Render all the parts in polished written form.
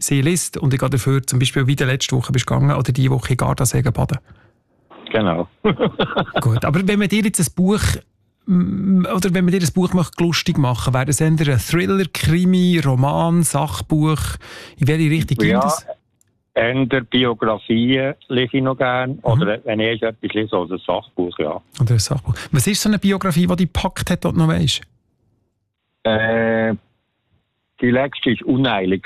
sie liest und ich gehe dafür zum Beispiel wie letzte Woche bist gegangen oder die Woche in Gardasee baden. Genau. Gut, aber wenn man dir jetzt ein Buch oder wenn man dir ein Buch lustig machen, wäre das entweder ein Thriller, Krimi, Roman, Sachbuch? In welche Richtung geht das? Eher Biografien lese ich noch gerne. Oder wenn ich etwas lese, also ein Sachbuch, ja. Oder ein Sachbuch. Was ist so eine Biografie, die dich gepackt hat, die du noch weisst? Die letzte ist «Unheilig».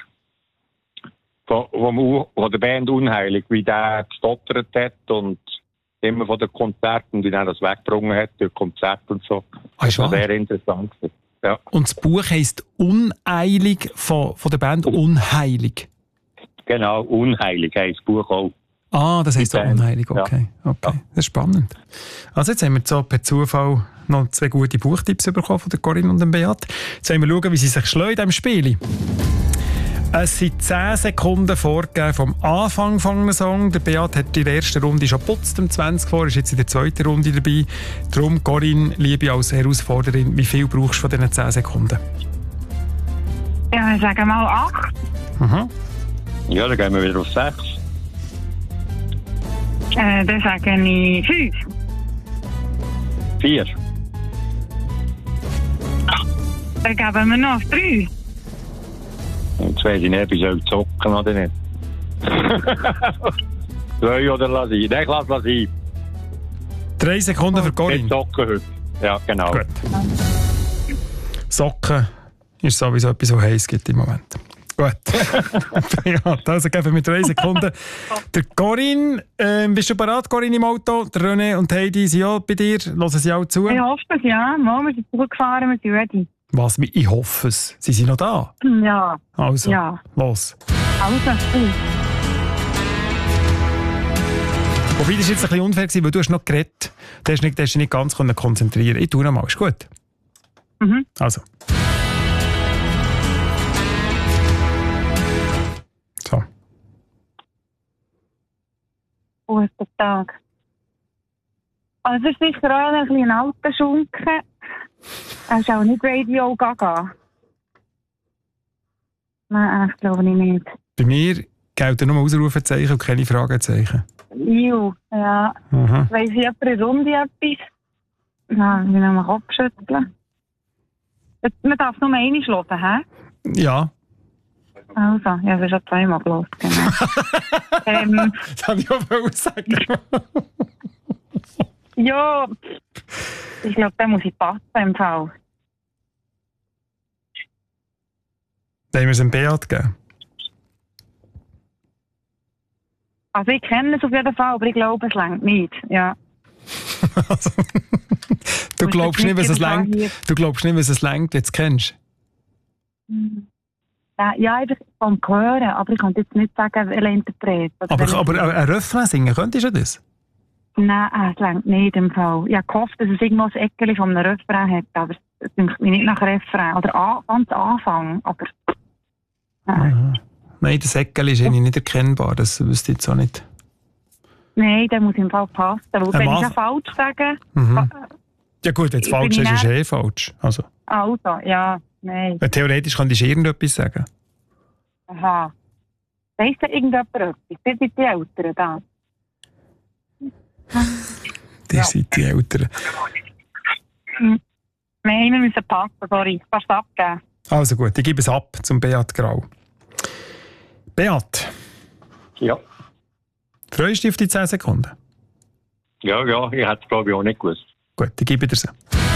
Von der Band «Unheilig», wie der gestottert hat und immer von den Konzerten, wie er das weggebrungen hat, durch Konzerte und so. Das war sehr interessant. Ja. Und das Buch heisst «Uneilig» von der Band «Unheilig». Genau, «Unheilig» heisst das Buch auch. Ah, das heisst auch «Unheilig», okay. Ja. Okay. Ja. Das ist spannend. Also jetzt haben wir so per Zufall noch 2 gute Buchtipps bekommen von der Corinne und dem Beat. Jetzt wollen wir schauen, wie sie sich schlagen in diesem Spiel. Es sind 10 Sekunden vorgegeben vom Anfang von einem Song. Der Beat hat in der ersten Runde schon putzt, um 20 vor, ist jetzt in der zweiten Runde dabei. Darum, Corinne, liebe als Herausforderin, wie viel brauchst du von diesen 10 Sekunden? Ja, ich sage mal 8. Mhm. Ja, dann gehen wir wieder auf 6. Dann sage ich 5. 4. Dann geben wir noch 3. Jetzt weiss ich nicht, ob ich zocken oder nicht. 2 oder lass ich? Nein, ich lasse sein. 3 Sekunden für Corinne. Socken heute. Ja, genau. Gut. Socken ist sowieso etwas, was heiß gibt im Moment. Gut. Ja, also geben wir 3 Sekunden. Der Corinne, bist du bereit, Corinne, im Auto? Der René und Heidi sind auch bei dir. Hören sie auch zu? Ich hoffe es, ja. Mal, wir sind zurückgefahren, wir sind ready. Was? Ich hoffe es. Sie sind noch da? Ja. Also, ja. Los. Also, Wobei, das war jetzt ein bisschen unfair, weil du hast noch geredet. Du hast dich nicht ganz konzentrieren. Ich tue noch mal. Ist gut? Mhm. Also. So. Guten Tag. Also, es ist sicher auch ein bisschen ein alter Schunken. Er ist auch nicht Radio Gaga. Nein, ich glaube nicht. Bei mir gelten nur Ausrufezeichen und keine Fragezeichen. Ja. Mhm. Weiss ich jemand in Runde etwas? Nein, ich will noch mal Kopf schütteln. Man darf nur einmal hören, hä? Ja. Also, ja, das ist schon 2-mal gehört, genau. Das habe ich auch sagen. Ja, ich glaube, da muss ich passen im Fall. Wollen wir es einem Beat geben? Also ich kenne es auf jeden Fall, aber ich glaube, es reicht nicht. Ja. Also, du glaubst nicht, was es reicht, wenn du es jetzt kennst? Ja, einfach vom Hören, aber ich kann jetzt nicht sagen, welcher Interpret. Aber ein Refrain singen, könntest du das? Nein, es reicht nicht im Fall. Ich habe gehofft, dass es irgendwo ein Eckchen von einem Refrain hat, aber es klingt mir nicht nach Refrain. Oder ganz Anfang, aber... Nein, das Eckchen ist eigentlich nicht erkennbar, das wüsste ich jetzt auch nicht. Nein, der muss im Fall passen. Weil wenn ich es falsch sage... Mhm. Ja gut, wenn es falsch ist, ist es falsch. Also, ja, nein. Theoretisch könntest du irgendetwas sagen. Aha. Weiss da irgendjemand etwas? Wer sind die Eltern da? Die sind die Eltern. Wir müssen passen, sorry. Kannst du abgeben? Also gut, ich gebe es ab zum Beat Grau. Beat. Ja. Freust du dich auf die 10 Sekunden? Ja, ich hätte es glaube ich auch nicht gewusst. Gut, ich gebe dir sie.